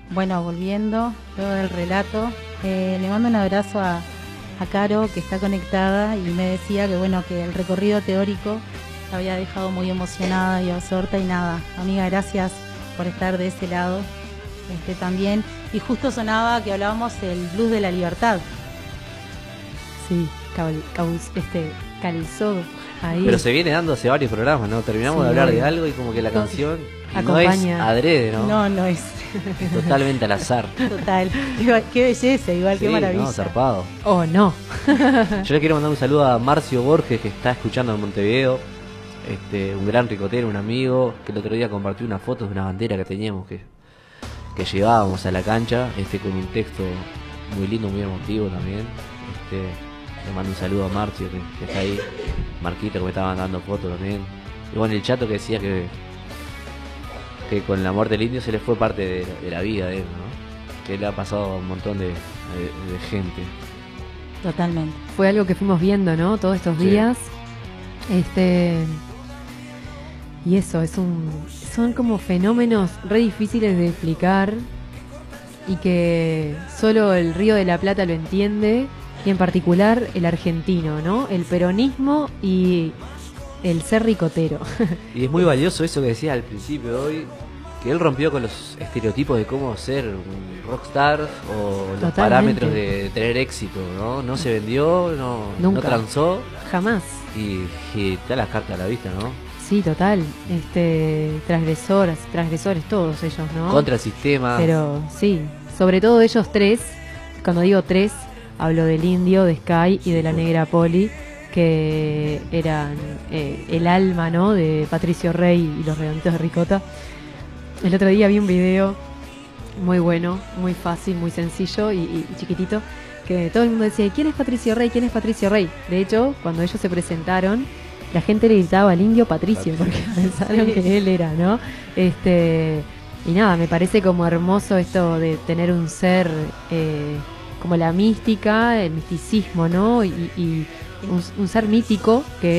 Bueno, volviendo luego del relato, le mando un abrazo a Caro, que está conectada, y me decía que bueno, que el recorrido teórico la había dejado muy emocionada y absorta. Y nada, amiga, gracias por estar de ese lado también. Y justo sonaba que hablábamos del blues de la libertad. Sí, calzó ahí. Pero se viene dando hace varios programas, ¿no? Terminamos de hablar de algo y como que la canción acompaña. No es adrede, ¿no? No, no es. Es totalmente al azar. Total. Qué belleza, igual, Sí, qué maravilla. no, zarpado. Oh, no. Yo le quiero mandar un saludo a Marcio Borges, que está escuchando en Montevideo. Un gran ricotero, un amigo, que el otro día compartió una foto de una bandera que teníamos que llevábamos a la cancha, con un texto muy lindo, muy emotivo también. Le mando un saludo a Marcio, que está ahí, Marquito, que me estaba mandando fotos también. Y bueno, el Chato, que decía que con la muerte del indio se le fue parte de la vida de él, ¿no? Que le ha pasado a un montón de gente. Totalmente. Fue algo que fuimos viendo, ¿no? Todos estos días. Y eso, son como fenómenos re difíciles de explicar y que solo el Río de la Plata lo entiende, y en particular el argentino, ¿no? El peronismo y el ser ricotero. Y es muy valioso eso que decías al principio de hoy, que él rompió con los estereotipos de cómo ser un rockstar o los parámetros de tener éxito, ¿no? No se vendió, no transó. Jamás. Y te da las cartas a la vista, ¿no? Sí, total. Transgresores todos ellos, ¿no? Contra el sistema. Pero sí, sobre todo ellos tres. Cuando digo tres, hablo del Indio, de Sky y de la Negra Poli, que eran el alma, ¿no? De Patricio Rey y los Redonditos de Ricota. El otro día vi un video muy bueno, muy fácil, muy sencillo y chiquitito, que todo el mundo decía, ¿quién es Patricio Rey? ¿Quién es Patricio Rey? De hecho, cuando ellos se presentaron, la gente le gritaba al Indio Patricio, porque pensaron que él era, ¿no? Y nada, me parece como hermoso esto de tener un ser, como la mística, el misticismo, ¿no? Y un ser mítico que